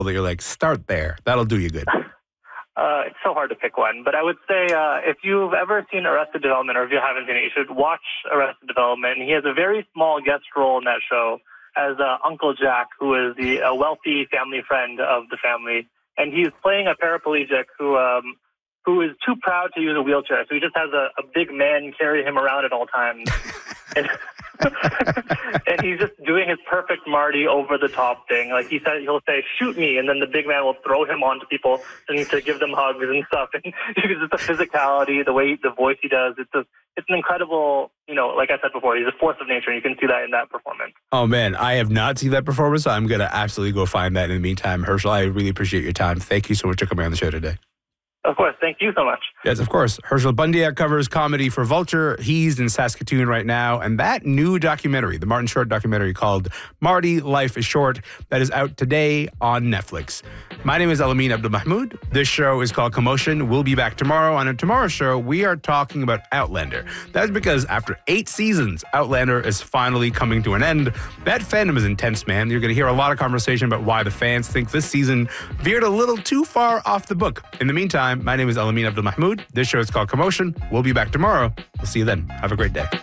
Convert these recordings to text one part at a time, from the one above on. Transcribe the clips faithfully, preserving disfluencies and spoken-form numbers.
that you're like, start there. That'll do you good. Uh, it's so hard to pick one, but I would say uh, if you've ever seen Arrested Development, or if you haven't seen it, you should watch Arrested Development. He has a very small guest role in that show as uh, Uncle Jack, who is the a wealthy family friend of the family, and he's playing a paraplegic who um, who is too proud to use a wheelchair, so he just has a, a big man carry him around at all times. and, and he's just doing his perfect Marty over-the-top thing. Like he said, he'll say, shoot me, and then the big man will throw him onto people and to give them hugs and stuff. And just the physicality, the way, the voice he does, it's just, it's an incredible, you know, like I said before, he's a force of nature, and you can see that in that performance. Oh, man, I have not seen that performance, so I'm going to absolutely go find that in the meantime. Herschel, I really appreciate your time. Thank you so much for coming on the show today. Of course. Thank you so much. Yes, of course. Herschel Bundiak covers comedy for Vulture. He's in Saskatoon right now. And that new documentary, the Martin Short documentary called Marty, Life is Short, that is out today on Netflix. My name is Alamin Abdul-Mahmoud. This show is called Commotion. We'll be back tomorrow. On tomorrow's show, we are talking about Outlander. That's because after eight seasons, Outlander is finally coming to an end. That fandom is intense, man. You're going to hear a lot of conversation about why the fans think this season veered a little too far off the book. In the meantime, my name is Alamin Abdul-Mahmoud. This show is called Commotion. We'll be back tomorrow. We'll see you then. Have a great day.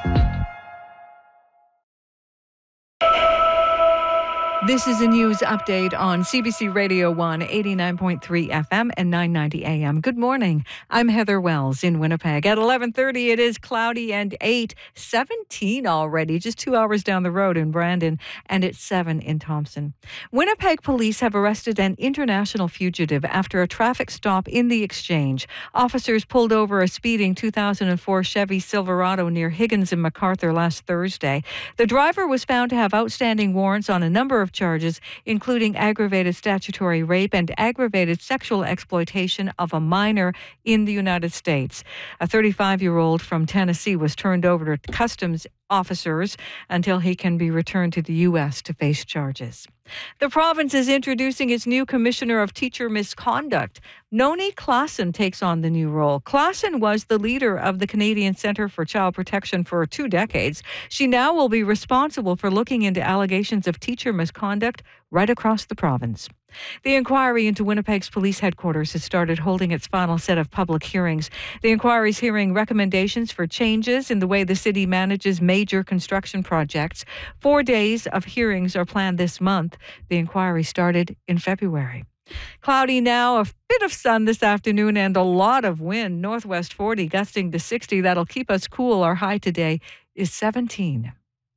This is a news update on C B C Radio one, eighty-nine point three F M and nine ninety A M. Good morning. I'm Heather Wells in Winnipeg. At eleven thirty, it is cloudy and eight, seventeen already, just two hours down the road in Brandon, and it's seven in Thompson. Winnipeg police have arrested an international fugitive after a traffic stop in the Exchange. Officers pulled over a speeding two thousand four Chevy Silverado near Higgins and MacArthur last Thursday. The driver was found to have outstanding warrants on a number of charges, including aggravated statutory rape and aggravated sexual exploitation of a minor in the United States. A thirty-five-year-old from Tennessee was turned over to customs officers until he can be returned to the U S to face charges. The province is introducing its new Commissioner of Teacher Misconduct. Noni Claassen takes on the new role. Claassen was the leader of the Canadian Centre for Child Protection for two decades. She now will be responsible for looking into allegations of teacher misconduct right across the province. The inquiry into Winnipeg's police headquarters has started holding its final set of public hearings. The inquiry is hearing recommendations for changes in the way the city manages major construction projects. Four days of hearings are planned this month. The inquiry started in February. Cloudy now, a bit of sun this afternoon and a lot of wind. Northwest forty, gusting to sixty. That'll keep us cool. Our high today is seventeen.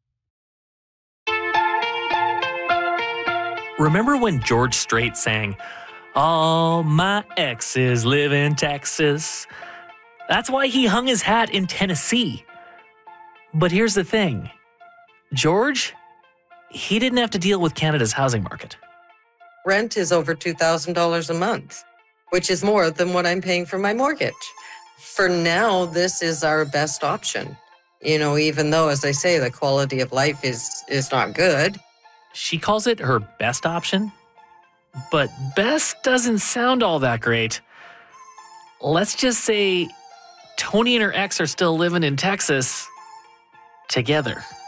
Remember when George Strait sang, "All my exes live in Texas"? That's why he hung his hat in Tennessee. But here's the thing. George, he didn't have to deal with Canada's housing market. Rent is over two thousand dollars a month, which is more than what I'm paying for my mortgage. For now, this is our best option. You know, even though, as I say, the quality of life is, is not good. She calls it her best option, but best doesn't sound all that great. Let's just say Tony and her ex are still living in Texas together.